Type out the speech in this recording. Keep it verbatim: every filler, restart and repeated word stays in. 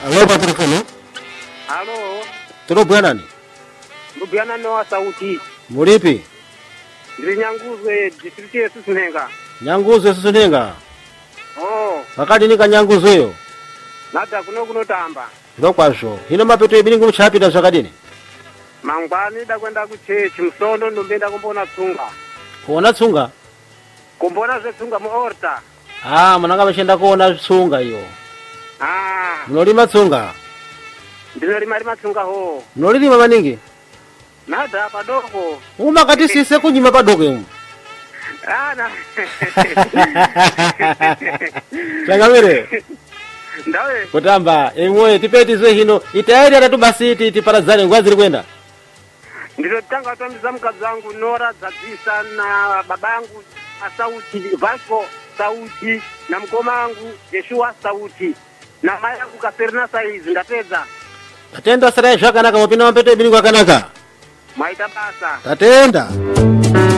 Alo pa telefoni. Halo. Tulobwana ni. Lubwana no sauti. Mulipi? Ndiri Nyanguzwe district ya Susunenga. Nyanguzwe Susunenga. Oh. Pakati nika Nyanguzweyo. Nada kuno kunotamba. Ndokwazvo. Hino mapeto ebilingo muchapita zvakadini? Mangwani da kwenda ku church musondo ndombenda kumbona tsunga. Kuona tsunga? Kumbona zve tsunga mu orta. Ah, munanga machenda kuona tsunga iyo. Ah. Munolima tsunga? Ndinolima lima tsunga ho. Munolima maningi? Nada padoko. Uma kati sise kunyima padoko yemu. Ah na. Changamire. Ndawe. Kutamba, emwe tipetizwe hino. Itaeri atatu basi iti tiparadzane ngwazi likwenda. Ndilotanga tambiza mkazi wangu Nora Zadzisa na babangu Sauti Vasco Sauti na mkoma wangu Yeshua Sauti na maya yangu Kaperna saizi ndateza. Tatenda sarai zvakanaka mupina mapeto ebilingo akanaka. Maita basa. Tatenda.